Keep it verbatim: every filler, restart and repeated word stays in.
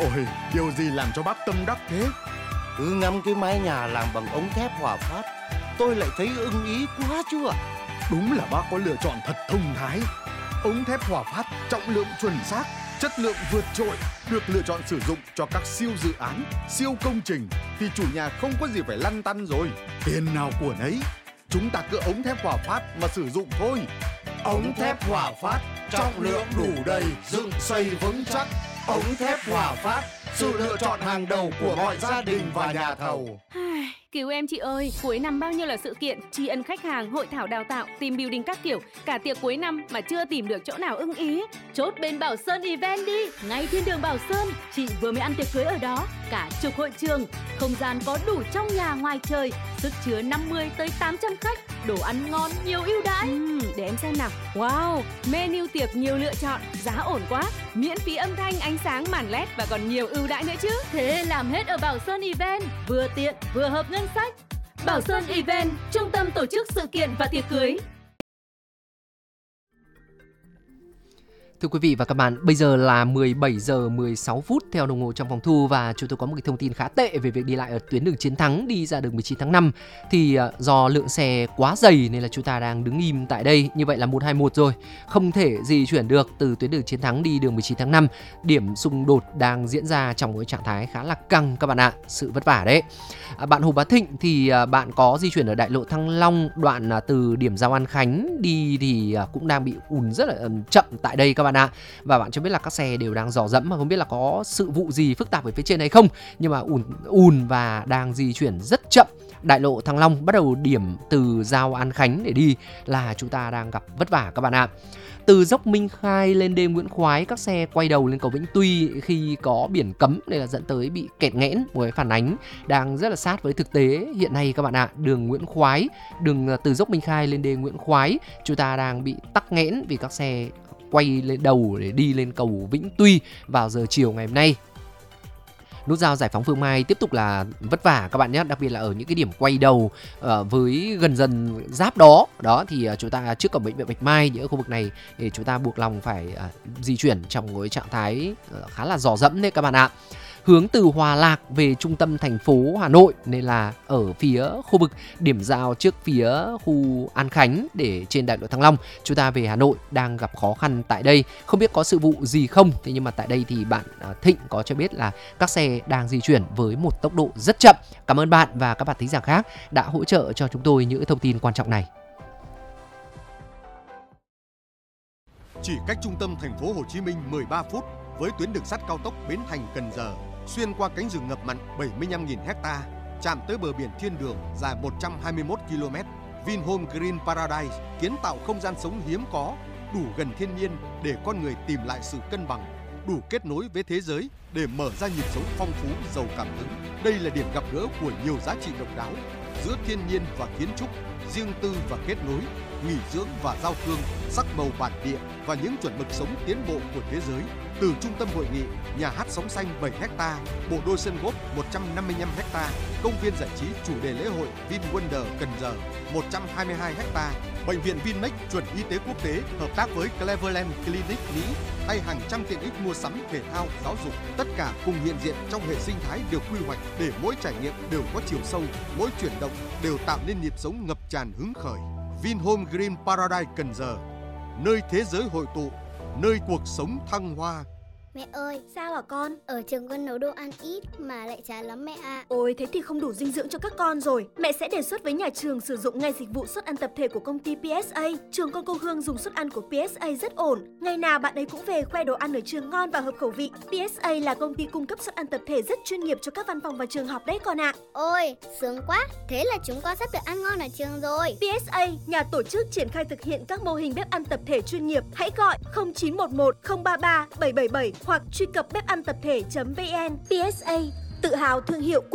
Ôi, điều gì làm cho bác tâm đắc thế? Cứ ngắm cái mái nhà làm bằng ống thép Hòa Phát, tôi lại thấy ưng ý quá chứ ạ. Đúng là bác có lựa chọn thật thông thái. Ống thép Hòa Phát trọng lượng chuẩn xác, chất lượng vượt trội, được lựa chọn sử dụng cho các siêu dự án, siêu công trình thì chủ nhà không có gì phải lăn tăn rồi. Tiền nào của nấy, chúng ta cứ ống thép Hòa Phát mà sử dụng thôi. Ống thép Hòa Phát, trọng lượng đủ đầy, dựng xây vững chắc. Ống thép Hòa Phát, sự lựa chọn hàng đầu của mọi gia đình và nhà thầu. Cứu em chị ơi, cuối năm bao nhiêu là sự kiện, tri ân khách hàng, hội thảo đào tạo, team building các kiểu, cả tiệc cuối năm mà chưa tìm được chỗ nào ưng ý. Chốt bên Bảo Sơn Event đi, ngay thiên đường Bảo Sơn. Chị vừa mới ăn tiệc cưới ở đó, cả chục hội trường, không gian có đủ trong nhà ngoài trời, sức chứa năm mươi tới tám trăm khách, đồ ăn ngon, nhiều ưu đãi. Uhm, để em xem nào. Wow, menu tiệc nhiều lựa chọn, giá ổn quá, miễn phí âm thanh, ánh sáng, màn led và còn nhiều ưu đãi nữa chứ. Thế làm hết ở Bảo Sơn Event, vừa tiện vừa hợp ngân sách. Bảo Sơn Event, trung tâm tổ chức sự kiện và tiệc cưới. Thưa quý vị và các bạn, bây giờ là mười bảy giờ mười sáu phút theo đồng hồ trong phòng thu và chúng tôi có một cái thông tin khá tệ về việc đi lại ở tuyến đường Chiến Thắng đi ra đường mười chín tháng năm. Thì do lượng xe quá dày nên là chúng ta đang đứng im tại đây. Như vậy là một hai một rồi, không thể di chuyển được từ tuyến đường Chiến Thắng đi đường mười chín tháng năm. Điểm xung đột đang diễn ra trong một trạng thái khá là căng các bạn ạ, sự vất vả đấy. À, bạn Hồ Bá Thịnh thì bạn có di chuyển ở đại lộ Thăng Long, đoạn từ điểm giao An Khánh đi thì cũng đang bị ùn rất là chậm tại đây các bạn ạ. Và bạn cho biết là các xe đều đang dò dẫm mà không biết là có sự vụ gì phức tạp ở phía trên hay không, nhưng mà ùn ùn và đang di chuyển rất chậm. Đại lộ Thăng Long bắt đầu điểm từ giao An Khánh để đi là chúng ta đang gặp vất vả các bạn ạ. Từ dốc Minh Khai lên đê Nguyễn Khoái, các xe quay đầu lên cầu Vĩnh Tuy khi có biển cấm nên là dẫn tới bị kẹt nghẽn. Một cái phản ánh đang rất là sát với thực tế hiện nay các bạn ạ. Đường Nguyễn Khoái, đường từ dốc Minh Khai lên đê Nguyễn Khoái, chúng ta đang bị tắc nghẽn vì các xe quay lên đầu để đi lên cầu Vĩnh Tuy vào giờ chiều ngày hôm nay. Nút giao Giải phóng Phương Mai tiếp tục là vất vả các bạn nhé, đặc biệt là ở những cái điểm quay đầu uh, với gần dần giáp đó. Đó thì uh, chúng ta trước cổng bệnh viện Bạch Mai, những khu vực này thì chúng ta buộc lòng phải uh, di chuyển trong một trạng thái uh, khá là dò dẫm đấy các bạn ạ. Hướng từ Hòa Lạc về trung tâm thành phố Hà Nội nên là ở phía khu vực điểm giao trước phía khu An Khánh để trên đại lộ Thăng Long, chúng ta về Hà Nội đang gặp khó khăn tại đây. Không biết có sự vụ gì không, thế nhưng mà tại đây thì bạn Thịnh có cho biết là các xe đang di chuyển với một tốc độ rất chậm. Cảm ơn bạn và các bạn thính giả khác đã hỗ trợ cho chúng tôi những thông tin quan trọng này. Chỉ cách trung tâm thành phố Hồ Chí Minh mười ba phút với tuyến đường sắt cao tốc Bến Thành - Cần Giờ, xuyên qua cánh rừng ngập mặn bảy mươi lăm nghìn ha, chạm tới bờ biển thiên đường dài một trăm hai mươi mốt ki lô mét. Vinhome Green Paradise kiến tạo không gian sống hiếm có, đủ gần thiên nhiên để con người tìm lại sự cân bằng, đủ kết nối với thế giới để mở ra nhịp sống phong phú giàu cảm hứng. Đây là điểm gặp gỡ của nhiều giá trị độc đáo giữa thiên nhiên và kiến trúc, riêng tư và kết nối, nghỉ dưỡng và giao thương, sắc màu bản địa và những chuẩn mực sống tiến bộ của thế giới. Từ trung tâm hội nghị, nhà hát sóng xanh bảy ha, bộ đôi sân golf một trăm năm mươi lăm ha, công viên giải trí chủ đề lễ hội VinWonder Cần Giờ một trăm hai mươi hai ha, bệnh viện Vinmec chuẩn y tế quốc tế hợp tác với Cleveland Clinic Mỹ hay hàng trăm tiện ích mua sắm, thể thao, giáo dục, tất cả cùng hiện diện trong hệ sinh thái được quy hoạch để mỗi trải nghiệm đều có chiều sâu, mỗi chuyển động đều tạo nên nhịp sống ngập tràn hứng khởi. Vinhome Green Paradise Cần Giờ, nơi thế giới hội tụ, nơi cuộc sống thăng hoa. Mẹ ơi, sao hả con? Ở trường con nấu đồ ăn ít mà lại chán lắm mẹ ạ. Ôi, thế thì không đủ dinh dưỡng cho các con rồi. Mẹ sẽ đề xuất với nhà trường sử dụng ngay dịch vụ suất ăn tập thể của công ty pê ét a. Trường con cô Hương dùng suất ăn của pê ét a rất ổn. Ngày nào bạn ấy cũng về khoe đồ ăn ở trường ngon và hợp khẩu vị. pê ét a là công ty cung cấp suất ăn tập thể rất chuyên nghiệp cho các văn phòng và trường học đấy con ạ. Ôi, sướng quá. Thế là chúng con sắp được ăn ngon ở trường rồi. pê ét a, nhà tổ chức triển khai thực hiện các mô hình bếp ăn tập thể chuyên nghiệp. Hãy gọi không chín một một không ba ba bảy bảy bảy hoặc truy cập bếp ăn tập thể chấm vn. pê ét a tự hào thương hiệu